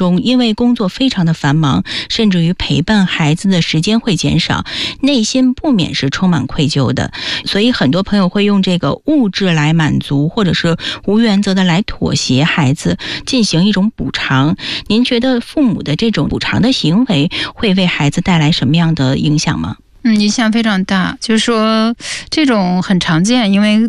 中，因为工作非常的繁忙，甚至于陪伴孩子的时间会减少，内心不免是充满愧疚的。所以很多朋友会用这个物质来满足，或者是无原则的来妥协孩子，进行一种补偿。您觉得父母的这种补偿的行为会为孩子带来什么样的影响吗？ 影响非常大，就是说这种很常见，因为